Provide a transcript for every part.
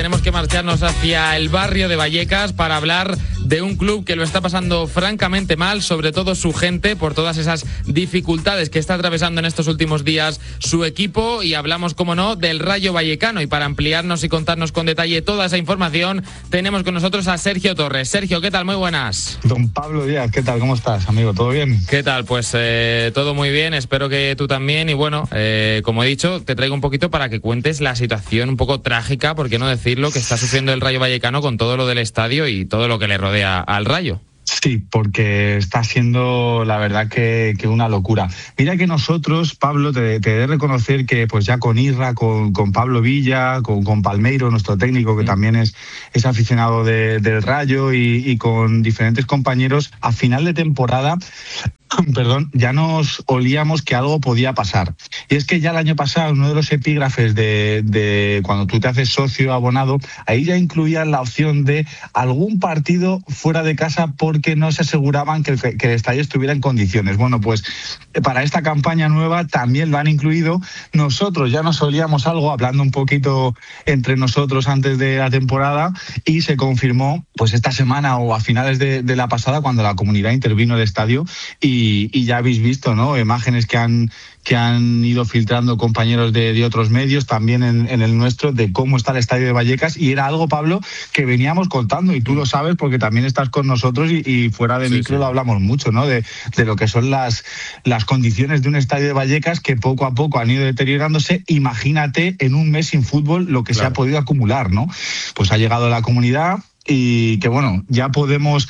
Tenemos que marcharnos hacia el barrio de Vallecas para hablar de un club que lo está pasando francamente mal, sobre todo su gente, por todas esas dificultades que está atravesando en estos últimos días su equipo, y hablamos, como no, del Rayo Vallecano. Y para ampliarnos y contarnos con detalle toda esa información, tenemos con nosotros a Sergio Torres. Sergio, ¿qué tal? Muy buenas. Don Pablo Díaz, ¿qué tal? ¿Cómo estás, amigo? ¿Todo bien? ¿Qué tal? Pues todo muy bien, espero que tú también. Y bueno, como he dicho, te traigo un poquito para que cuentes la situación un poco trágica, por qué no decirlo, que está sufriendo el Rayo Vallecano con todo lo del estadio y todo lo que le rodea al Rayo. Sí, porque está siendo, la verdad, que una locura. Mira que nosotros, Pablo, te he de reconocer que pues ya con Irra, con Pablo Villa, con Palmeiro, nuestro técnico, que también es aficionado del Rayo, y con diferentes compañeros, a final de temporada, ya nos olíamos que algo podía pasar. Y es que ya el año pasado, uno de los epígrafes de cuando tú te haces socio abonado, ahí ya incluían la opción de algún partido fuera de casa porque no se aseguraban que el estadio estuviera en condiciones. Bueno, pues para esta campaña nueva también lo han incluido. Nosotros ya nos olíamos algo, hablando un poquito entre nosotros antes de la temporada, y se confirmó pues esta semana o a finales de la pasada, cuando la comunidad intervino el estadio, y ya habéis visto, ¿no?, imágenes que han ido filtrando compañeros de otros medios, también en el nuestro, de cómo está el estadio de Vallecas. Y era algo, Pablo, que veníamos contando, y tú lo sabes porque también estás con nosotros, y fuera de micro lo hablamos mucho, ¿no?, de lo que son las condiciones de un estadio de Vallecas, que poco a poco han ido deteriorándose. Imagínate en un mes sin fútbol lo que se ha podido acumular, ¿no? Pues ha llegado la comunidad, y que bueno, ya podemos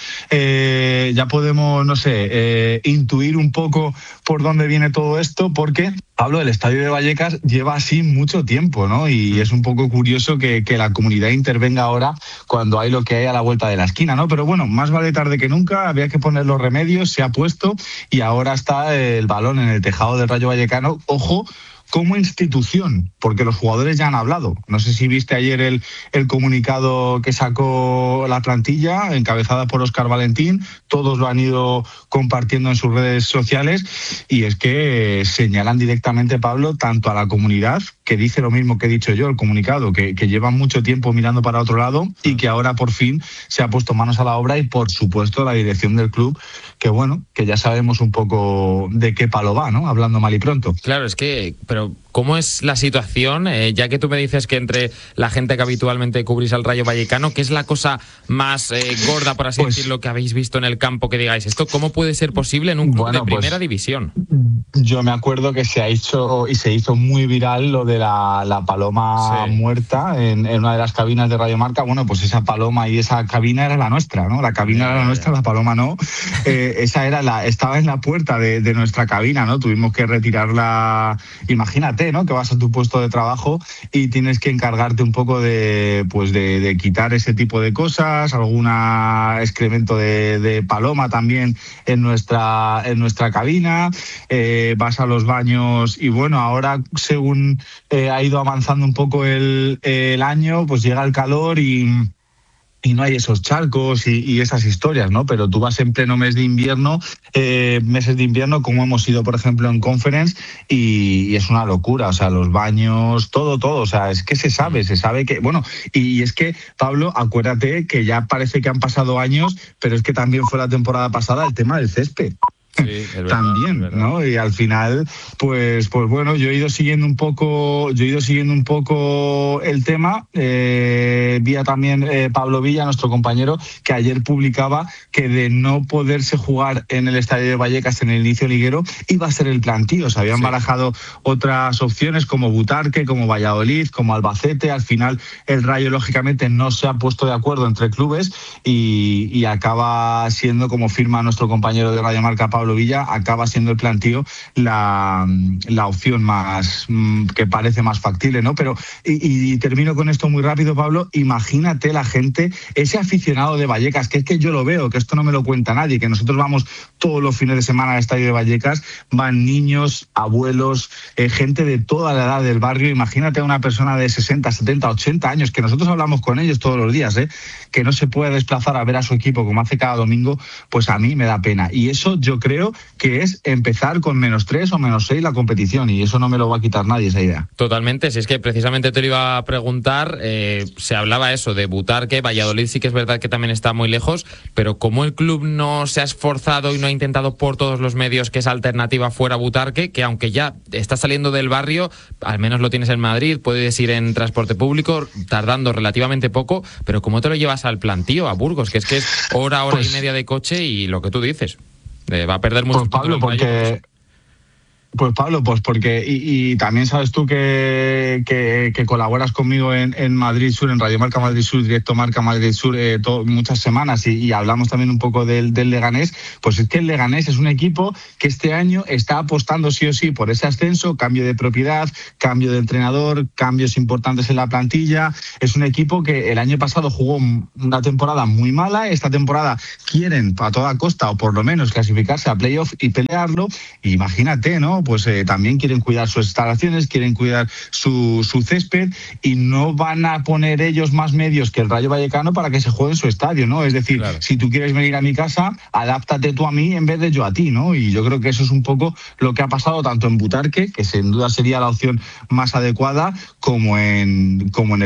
no sé, intuir un poco por dónde viene todo esto, porque Pablo, el estadio de Vallecas lleva así mucho tiempo, ¿no? Y es un poco curioso que la comunidad intervenga ahora, cuando hay lo que hay a la vuelta de la esquina, ¿no? Pero bueno, más vale tarde que nunca. Había que poner los remedios, se ha puesto, y ahora está el balón en el tejado del Rayo Vallecano. Ojo, como institución, porque los jugadores ya han hablado. No sé si viste ayer el comunicado que sacó la plantilla, encabezada por Óscar Valentín. Todos lo han ido compartiendo en sus redes sociales, y es que señalan directamente, Pablo, tanto a la comunidad, que dice lo mismo que he dicho yo, el comunicado, que llevan mucho tiempo mirando para otro lado, y que ahora por fin se ha puesto manos a la obra, y por supuesto la dirección del club, que bueno, que ya sabemos un poco de qué palo va, ¿no? Hablando mal y pronto. Claro, es que, pero ¿cómo es la situación? Ya que tú me dices que entre la gente que habitualmente cubrís al Rayo Vallecano, ¿qué es la cosa más gorda, por así decirlo, que habéis visto en el campo, que digáis, esto cómo puede ser posible en un club de primera división? Yo me acuerdo que se hizo muy viral lo de la paloma muerta en una de las cabinas de Radio Marca. Bueno, pues esa paloma y esa cabina era la nuestra, ¿no? La cabina era la nuestra, la paloma no. Estaba en la puerta de nuestra cabina, ¿no? Tuvimos que retirarla. Imagínate, ¿no?, que vas a tu puesto de trabajo y tienes que encargarte un poco de quitar ese tipo de cosas, algún excremento de paloma también en nuestra cabina. Vas a los baños, y bueno, ahora según ha ido avanzando un poco el año, pues llega el calor y no hay esos charcos y esas historias, ¿no? Pero tú vas en pleno mes de invierno, como hemos ido, por ejemplo, en Conference, y es una locura. O sea, los baños, todo, o sea, es que se sabe que, bueno, y es que, Pablo, acuérdate que ya parece que han pasado años, pero es que también fue la temporada pasada el tema del césped. Sí, es verdad, también, es ¿no? Y al final, pues bueno, yo he ido siguiendo un poco el tema. Vía también Pablo Villa, nuestro compañero, que ayer publicaba que de no poderse jugar en el estadio de Vallecas en el inicio liguero, iba a ser el plantío. Se habían barajado otras opciones, como Butarque, como Valladolid, como Albacete. Al final el Rayo, lógicamente, no se ha puesto de acuerdo entre clubes, y acaba siendo, como firma nuestro compañero de Radio Marca, Pablo Villa, acaba siendo el plantío la opción más que parece más factible, ¿no? Pero y termino con esto muy rápido, Pablo. Imagínate la gente, ese aficionado de Vallecas, que es que yo lo veo, que esto no me lo cuenta nadie, que nosotros vamos todos los fines de semana al estadio de Vallecas, van niños, abuelos, gente de toda la edad del barrio. Imagínate a una persona de 60, 70, 80 años, que nosotros hablamos con ellos todos los días, que no se puede desplazar a ver a su equipo como hace cada domingo. Pues a mí me da pena, y eso yo creo que es empezar con -3 o -6 la competición, y eso no me lo va a quitar nadie, esa idea. Totalmente, si es que precisamente te lo iba a preguntar. Se hablaba hablaba eso de Butarque. Valladolid sí que es verdad que también está muy lejos, pero como el club no se ha esforzado y no ha intentado por todos los medios que esa alternativa fuera Butarque, que aunque ya está saliendo del barrio, al menos lo tienes en Madrid, puedes ir en transporte público tardando relativamente poco, pero ¿cómo te lo llevas al Plantío, a Burgos? Que es hora y media de coche, y lo que tú dices, va a perder mucho. Pues Pablo, porque y también sabes tú que colaboras conmigo en Madrid Sur, en Radio Marca Madrid Sur, Directo Marca Madrid Sur, muchas semanas, y hablamos también un poco del Leganés. Pues es que el Leganés es un equipo que este año está apostando sí o sí por ese ascenso, cambio de propiedad, cambio de entrenador, cambios importantes en la plantilla. Es un equipo que el año pasado jugó una temporada muy mala, esta temporada quieren a toda costa, o por lo menos clasificarse a playoff y pelearlo. Imagínate, ¿no? Pues también quieren cuidar sus instalaciones, quieren cuidar su césped, y no van a poner ellos más medios que el Rayo Vallecano para que se juegue en su estadio, ¿no? Es decir, claro, si tú quieres venir a mi casa, adáptate tú a mí en vez de yo a ti, ¿no? Y yo creo que eso es un poco lo que ha pasado tanto en Butarque, que sin duda sería la opción más adecuada, como en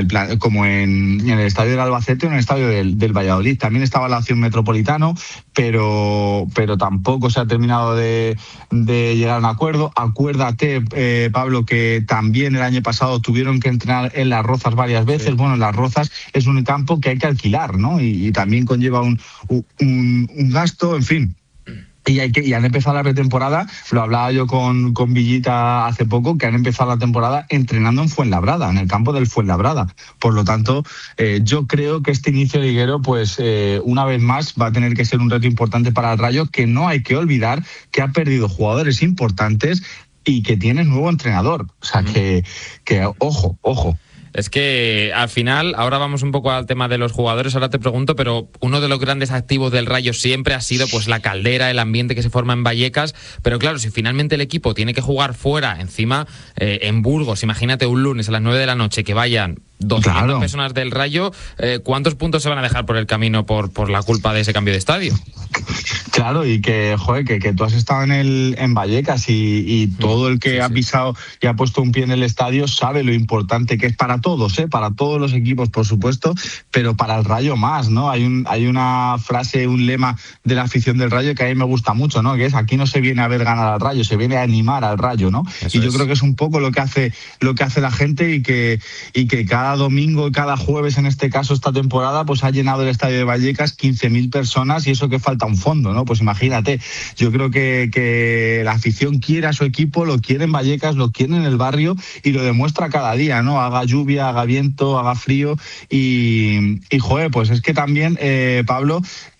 el estadio del Albacete o en el estadio del Valladolid. También estaba la opción Metropolitano, pero tampoco se ha terminado de llegar a un acuerdo. Acuérdate, Pablo, que también el año pasado tuvieron que entrenar en Las Rozas varias veces. Sí. Bueno, Las Rozas es un campo que hay que alquilar, ¿no? Y también conlleva un gasto, en fin. Y han empezado la pretemporada, lo hablaba yo con Villita hace poco, que han empezado la temporada entrenando en Fuenlabrada, en el campo del Fuenlabrada. Por lo tanto, yo creo que este inicio liguero, pues una vez más, va a tener que ser un reto importante para el Rayo, que no hay que olvidar que ha perdido jugadores importantes y que tiene nuevo entrenador. O sea, que ojo. Es que al final, ahora vamos un poco al tema de los jugadores, ahora te pregunto, pero uno de los grandes activos del Rayo siempre ha sido pues la caldera, el ambiente que se forma en Vallecas, pero claro, si finalmente el equipo tiene que jugar fuera, encima en Burgos, imagínate un lunes a las 9 de la noche que vayan 200 personas del Rayo, ¿cuántos puntos se van a dejar por el camino por la culpa de ese cambio de estadio? Claro, y que, joder, que tú has estado en Vallecas y todo el que ha pisado y ha puesto un pie en el estadio sabe lo importante que es para todos, para todos los equipos, por supuesto, pero para el Rayo más, ¿no? Hay una frase, un lema de la afición del Rayo que a mí me gusta mucho, ¿no? Que es: aquí no se viene a ver ganar al Rayo, se viene a animar al Rayo, ¿no? Eso y yo creo que es un poco lo que hace la gente, y que cada domingo, cada jueves, en este caso esta temporada, pues ha llenado el estadio de Vallecas 15.000 personas, y eso que falta un fondo, ¿no? Pues imagínate, yo creo que la afición quiere a su equipo, lo quiere en Vallecas, lo quiere en el barrio, y lo demuestra cada día, ¿no? Haga lluvia, haga viento, haga frío, y joder, pues es que también, Pablo,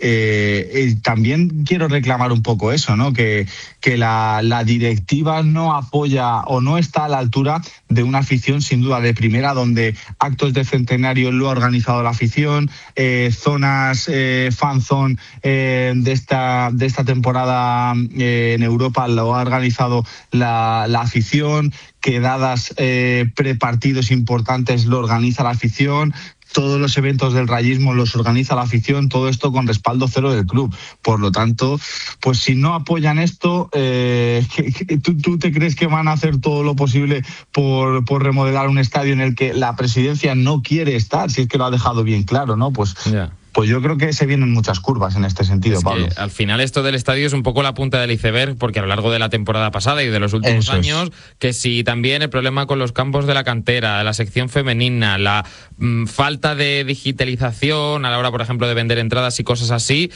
también quiero reclamar un poco eso, ¿no? Que la directiva no apoya o no está a la altura de una afición sin duda de primera, donde actos de centenario lo ha organizado la afición, zonas fanzone de esta temporada en Europa lo ha organizado la afición, quedadas prepartidos importantes lo organiza la afición, todos los eventos del rayismo los organiza la afición, todo esto con respaldo cero del club. Por lo tanto, pues si no apoyan esto, ¿tú te crees que van a hacer todo lo posible por remodelar un estadio en el que la presidencia no quiere estar? Si es que lo ha dejado bien claro, ¿no? Pues yo creo que se vienen muchas curvas en este sentido, Pablo. Al final esto del estadio es un poco la punta del iceberg, porque a lo largo de la temporada pasada y de los últimos años, que si también el problema con los campos de la cantera, la sección femenina, la falta de digitalización a la hora, por ejemplo, de vender entradas y cosas así,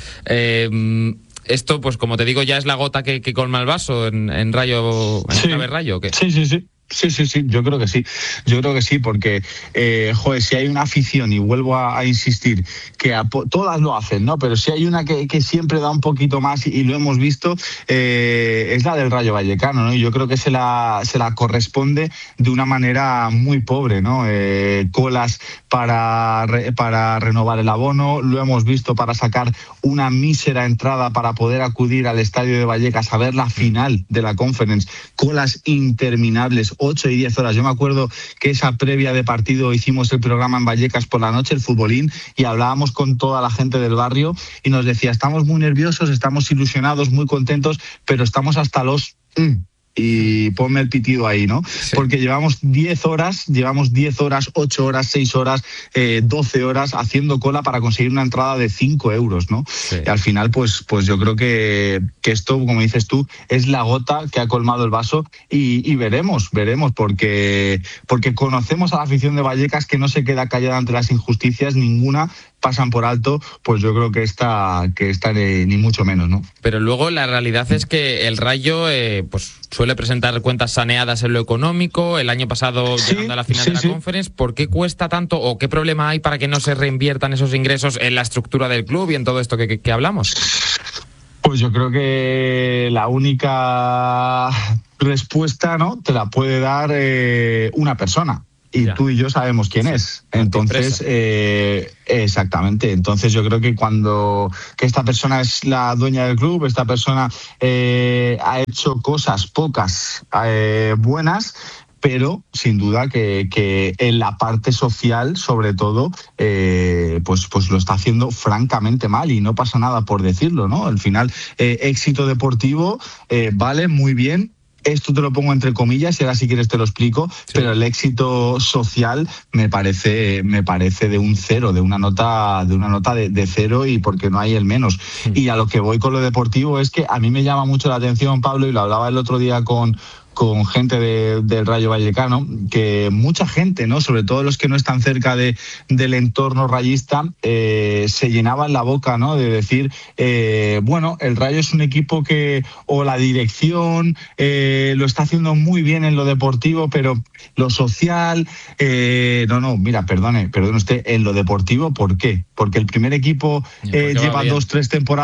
esto, pues como te digo, ya es la gota que colma el vaso en Rayo, en Rayo, ¿o qué? Sí, yo creo que sí, porque joder, si hay una afición, y vuelvo a insistir, que todas lo hacen, ¿no? Pero si hay una que siempre da un poquito más, y lo hemos visto, es la del Rayo Vallecano, ¿no? Y yo creo que se la corresponde de una manera muy pobre, ¿no? Colas para renovar el abono, lo hemos visto para sacar una mísera entrada para poder acudir al estadio de Vallecas a ver la final de la Conference, colas interminables, 8 y 10 horas. Yo me acuerdo que esa previa de partido hicimos el programa en Vallecas por la noche, el futbolín, y hablábamos con toda la gente del barrio y nos decía: estamos muy nerviosos, estamos ilusionados, muy contentos, pero estamos hasta los... y ponme el pitido ahí, ¿no? Sí. Porque llevamos 10 horas, 8 horas, 6 horas, 12 horas haciendo cola para conseguir una entrada de 5 euros, ¿no? Sí. Y al final, pues yo creo que esto, como dices tú, es la gota que ha colmado el vaso y veremos, porque conocemos a la afición de Vallecas que no se queda callada ante las injusticias, ninguna pasan por alto, pues yo creo que esta ni mucho menos, ¿no? Pero luego la realidad es que el Rayo pues suele presentar cuentas saneadas en lo económico, el año pasado llegando a la final de la Conference. ¿Por qué cuesta tanto o qué problema hay para que no se reinviertan esos ingresos en la estructura del club y en todo esto que hablamos? Pues yo creo que la única respuesta, ¿no?, te la puede dar una persona. Y ya. Tú y yo sabemos quién es. Entonces, exactamente. Entonces yo creo que que esta persona es la dueña del club, esta persona ha hecho cosas pocas buenas, pero sin duda que en la parte social, sobre todo, pues lo está haciendo francamente mal y no pasa nada por decirlo, ¿no? Al final, éxito deportivo, vale, muy bien. Esto te lo pongo entre comillas y ahora si quieres te lo explico, pero el éxito social me parece de un 0, de una nota de 0 y porque no hay el menos. Y a lo que voy con lo deportivo es que a mí me llama mucho la atención, Pablo, y lo hablaba el otro día con gente del Rayo Vallecano, que mucha gente, ¿no?, sobre todo los que no están cerca del entorno rayista, se llenaban la boca, ¿no?, de decir, bueno, el Rayo es un equipo o la dirección lo está haciendo muy bien en lo deportivo, pero lo social, no, mira, perdone usted, en lo deportivo, ¿por qué? Porque el primer equipo lleva 2-3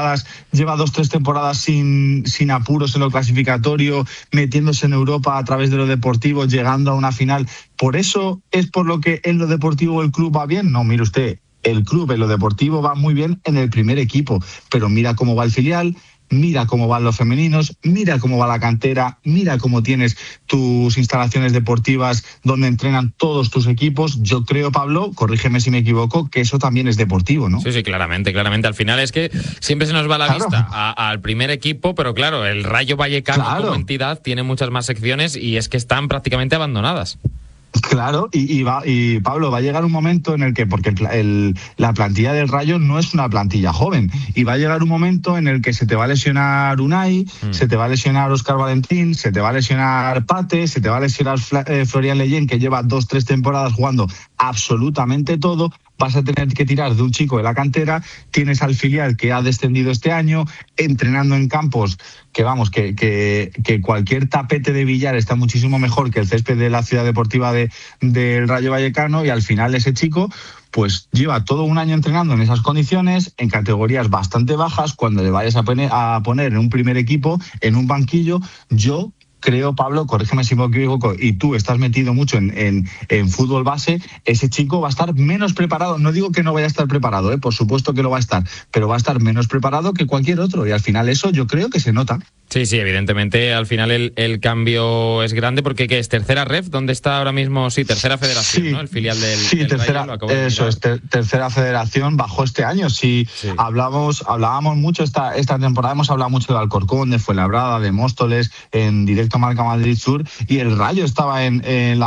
temporadas sin apuros en lo clasificatorio, metiéndose en Europa a través de lo deportivo, llegando a una final. ¿Por eso es por lo que en lo deportivo el club va bien? No, mire usted, el club en lo deportivo va muy bien en el primer equipo, pero mira cómo va el filial, mira cómo van los femeninos, mira cómo va la cantera, mira cómo tienes tus instalaciones deportivas donde entrenan todos tus equipos. Yo creo, Pablo, corrígeme si me equivoco, que eso también es deportivo, ¿no? Sí, claramente. Al final es que siempre se nos va la vista al primer equipo, pero claro, el Rayo Vallecano como entidad tiene muchas más secciones y es que están prácticamente abandonadas. Claro, y Pablo, va a llegar un momento en el que, porque la plantilla del Rayo no es una plantilla joven, y va a llegar un momento en el que se te va a lesionar Unai, se te va a lesionar Óscar Valentín, se te va a lesionar Pate, se te va a lesionar Florian Leyen, que lleva 2-3 temporadas jugando absolutamente todo. Vas a tener que tirar de un chico de la cantera, tienes al filial que ha descendido este año, entrenando en campos que vamos, que cualquier tapete de billar está muchísimo mejor que el césped de la ciudad deportiva del Rayo Vallecano, y al final ese chico pues lleva todo un año entrenando en esas condiciones, en categorías bastante bajas. Cuando le vayas a poner en un primer equipo, en un banquillo, yo creo, Pablo, corrígeme si me equivoco, y tú estás metido mucho en fútbol base, ese chico va a estar menos preparado. No digo que no vaya a estar preparado, por supuesto que lo va a estar, pero va a estar menos preparado que cualquier otro, y al final eso yo creo que se nota. Sí, evidentemente al final el cambio es grande, porque ¿qué es? ¿Tercera ref? ¿Dónde está ahora mismo? Sí, tercera federación, ¿no? El filial del tercera, Rayo, eso es, tercera federación bajó este año. Sí. Hablábamos mucho esta temporada, hemos hablado mucho de Alcorcón, de Fuenlabrada, de Móstoles, en directo Marca Madrid Sur, y el Rayo estaba en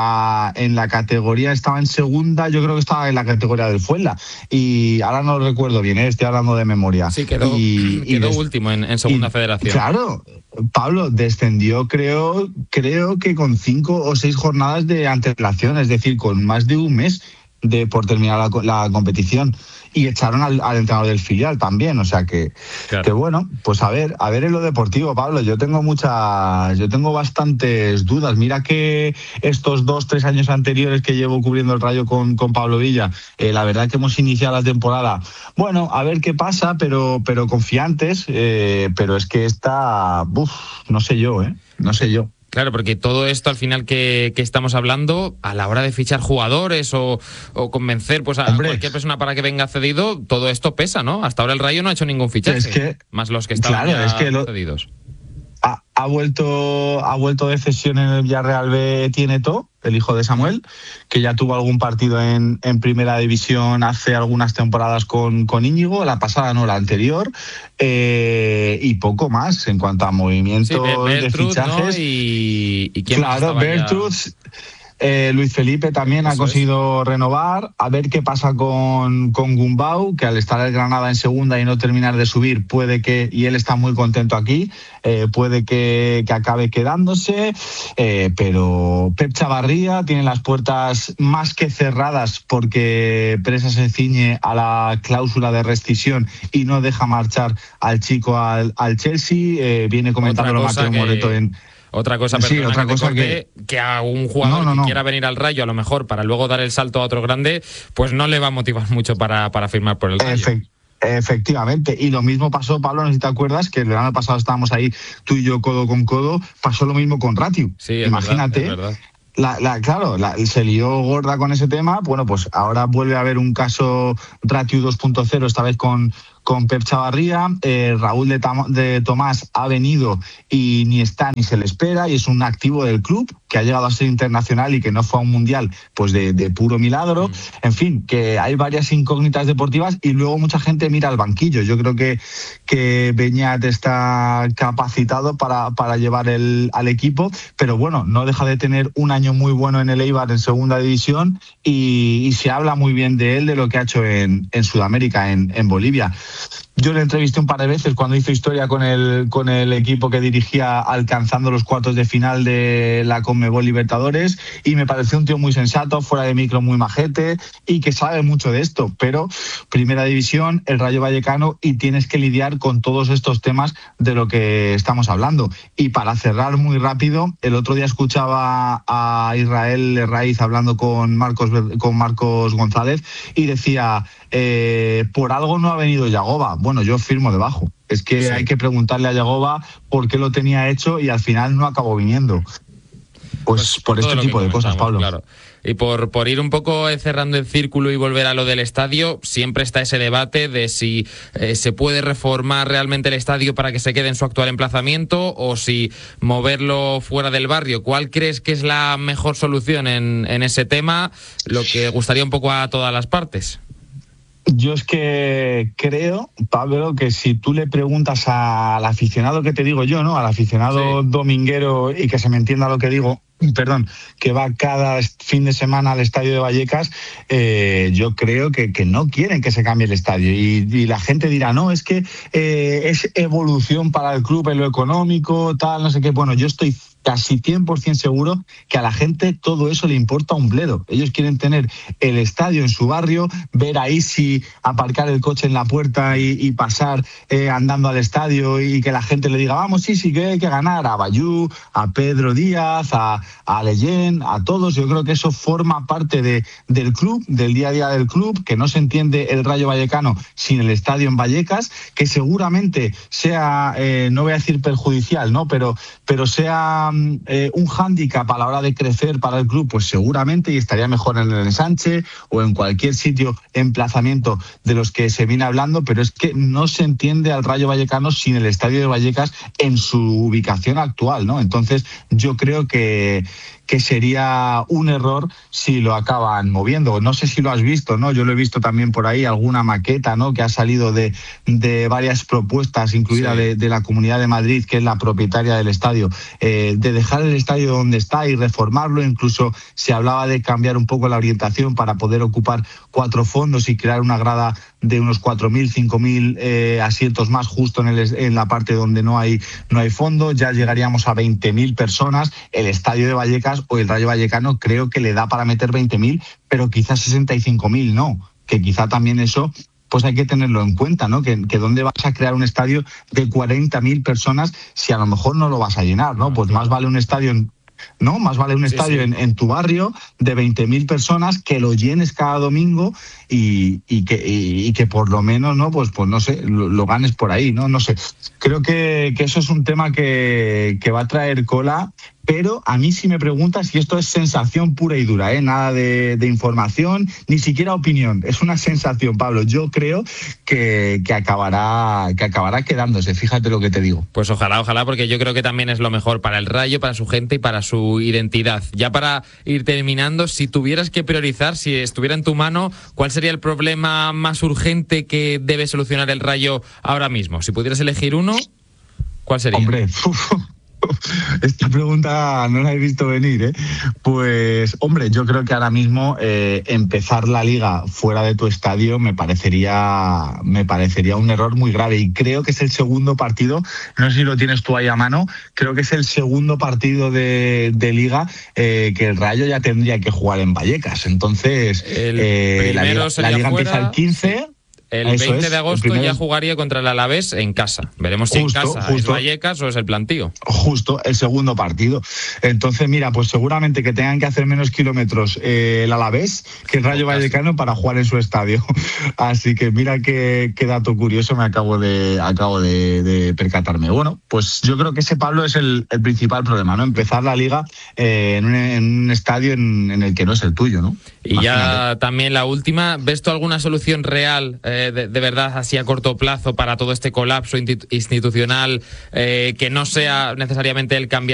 la categoría, estaba en segunda, yo creo que estaba en la categoría del Fuenla, y ahora no lo recuerdo bien, estoy hablando de memoria. Sí, quedó último en segunda federación. Claro, Pablo, descendió creo que con 5 o 6 jornadas de antelación, es decir, con más de un mes por terminar la competición, y echaron al entrenador del filial también, o sea que bueno, pues a ver en lo deportivo, Pablo, yo tengo bastantes dudas. Mira que estos 2-3 años anteriores que llevo cubriendo el Rayo con Pablo Villa, la verdad que hemos iniciado la temporada, bueno, a ver qué pasa, pero confiantes, pero es que no sé yo. Claro, porque todo esto al final que estamos hablando, a la hora de fichar jugadores o convencer pues a cualquier persona para que venga cedido, todo esto pesa, ¿no? Hasta ahora el Rayo no ha hecho ningún fichaje, más los que estaban cedidos. ha vuelto de cesión en el Villarreal B Tieto, el hijo de Samuel, que ya tuvo algún partido en primera división hace algunas temporadas con Íñigo, la pasada no, la anterior, y poco más en cuanto a movimientos de fichajes. ¿No? ¿Y quién claro, Bertruth. Luis Felipe también ha conseguido renovar. A ver qué pasa con Gumbau, que al estar el Granada en segunda y no terminar de subir, puede que, y él está muy contento aquí, puede que acabe quedándose. Pero Pep Chavarría tiene las puertas más que cerradas porque Presa se ciñe a la cláusula de rescisión y no deja marchar al chico al Chelsea. Viene comentándolo Mateo Moreto en... Otra cosa, que a un jugador que quiera venir al Rayo, a lo mejor para luego dar el salto a otro grande, pues no le va a motivar mucho para firmar por el Rayo. Efectivamente, y lo mismo pasó, Pablo, no sé si te acuerdas, que el verano pasado estábamos ahí tú y yo codo con codo, pasó lo mismo con Ratiu. Sí, imagínate. Es verdad. Claro, se lió gorda con ese tema. Bueno, pues ahora vuelve a haber un caso Ratiu 2.0, esta vez con Pep Chavarría. Raúl de Tomás ha venido y ni está ni se le espera, y es un activo del club que ha llegado a ser internacional y que no fue a un mundial pues de puro milagro. En fin, que hay varias incógnitas deportivas y luego mucha gente mira al banquillo. Yo creo que Beñat está capacitado para llevar al equipo, pero bueno, no deja de tener un año muy bueno en el Eibar en segunda división y se habla muy bien de él, de lo que ha hecho en Sudamérica, en Bolivia. Yo le entrevisté un par de veces cuando hizo historia con el equipo que dirigía, alcanzando los cuartos de final de la Conmebol Libertadores, y me pareció un tío muy sensato, fuera de micro muy majete y que sabe mucho de esto. Pero primera división, el Rayo Vallecano, y tienes que lidiar con todos estos temas de lo que estamos hablando. Y para cerrar muy rápido, el otro día escuchaba a Israel Raiz hablando con Marcos González y decía, por algo no ha venido Yagoba. Bueno, yo firmo debajo. Es que sí, hay que preguntarle a Yagoba por qué lo tenía hecho y al final no acabó viniendo. Pues por este tipo de cosas, Pablo. Claro. Y por ir un poco cerrando el círculo y volver a lo del estadio, siempre está ese debate de si se puede reformar realmente el estadio para que se quede en su actual emplazamiento o si moverlo fuera del barrio. ¿Cuál crees que es la mejor solución en ese tema? Lo que gustaría un poco a todas las partes. Yo es que creo, Pablo, que si tú le preguntas al aficionado, que te digo yo, ¿no? Al aficionado dominguero, y que se me entienda lo que digo, que va cada fin de semana al estadio de Vallecas, yo creo que no quieren que se cambie el estadio. Y la gente dirá, no, es que es evolución para el club en lo económico, tal, no sé qué. Bueno, yo estoy casi 100% seguro que a la gente todo eso le importa un bledo. Ellos quieren tener el estadio en su barrio, ver ahí si aparcar el coche en la puerta y pasar andando al estadio, y que la gente le diga, vamos, sí, que hay que ganar, a Bayú, a Pedro Díaz, a Leyen, a todos. Yo creo que eso forma parte del club, del día a día del club, que no se entiende el Rayo Vallecano sin el estadio en Vallecas, que seguramente sea, no voy a decir perjudicial, ¿no? Pero sea un hándicap a la hora de crecer para el club, pues seguramente, y estaría mejor en el Ensanche o en cualquier sitio, emplazamiento de los que se viene hablando, pero es que no se entiende al Rayo Vallecano sin el estadio de Vallecas en su ubicación actual, ¿no? Entonces yo creo que sería un error si lo acaban moviendo. No sé si lo has visto, ¿no? Yo lo he visto también por ahí, alguna maqueta, ¿no?, que ha salido de varias propuestas, incluida de la Comunidad de Madrid, que es la propietaria del estadio, de dejar el estadio donde está y reformarlo. Incluso se hablaba de cambiar un poco la orientación para poder ocupar 4 fondos y crear una grada de unos 4.000, 5.000 asientos más justo en la parte donde no hay fondo. Ya llegaríamos a 20.000 personas. El estadio de Vallecas o el Rayo Vallecano creo que le da para meter 20.000, pero quizás 65.000 no, que quizá también eso pues hay que tenerlo en cuenta, ¿no? Que dónde vas a crear un estadio de 40.000 personas si a lo mejor no lo vas a llenar, ¿no? Pues más vale un estadio en tu barrio de 20.000 personas, que lo llenes cada domingo y que por lo menos, ¿no? Pues no sé, lo ganes por ahí, ¿no? No sé. Creo que eso es un tema que va a traer cola pero a mí si me preguntas, y esto es sensación pura y dura, nada de información, ni siquiera opinión, es una sensación, Pablo. Yo creo que acabará quedándose, fíjate lo que te digo. Pues ojalá, porque yo creo que también es lo mejor para el Rayo, para su gente y para su identidad. Ya para ir terminando, si tuvieras que priorizar, si estuviera en tu mano, ¿cuál sería el problema más urgente que debe solucionar el Rayo ahora mismo? Si pudieras elegir uno, ¿cuál sería? Hombre, esta pregunta no la he visto venir, Pues, hombre, yo creo que ahora mismo empezar la liga fuera de tu estadio me parecería un error muy grave, y creo que es el segundo partido, no sé si lo tienes tú ahí a mano, creo que es el segundo partido de liga que el Rayo ya tendría que jugar en Vallecas. Entonces, la liga empieza el 15. El 20 de agosto ya jugaría contra el Alavés en casa. Veremos si en casa es Vallecas o es el Plantío. Justo, el segundo partido. Entonces, mira, pues seguramente que tengan que hacer menos kilómetros el Alavés que el Rayo Vallecano para jugar en su estadio. Así que mira qué dato curioso me acabo de percatarme. Bueno, pues yo creo que ese, Pablo, es el principal problema, ¿no? Empezar la liga en un estadio en el que no es el tuyo, ¿no? Y imagínate. Ya también la última, ¿ves tú alguna solución real de verdad así a corto plazo para todo este colapso institucional que no sea necesariamente el cambiar